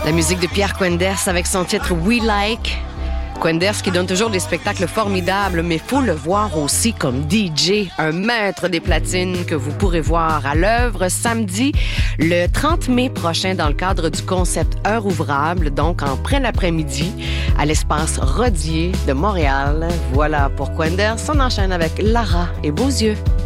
La musique de Pierre Quenders avec son titre We Like. Quenders qui donne toujours des spectacles formidables, mais faut le voir aussi comme DJ, un maître des platines que vous pourrez voir à l'œuvre samedi, le 30 mai prochain dans le cadre du concept Heure ouvrable, donc en après-l'après-midi, à l'espace Rodier de Montréal. Voilà pour Quenders. On enchaîne avec Lara et Beauzieux.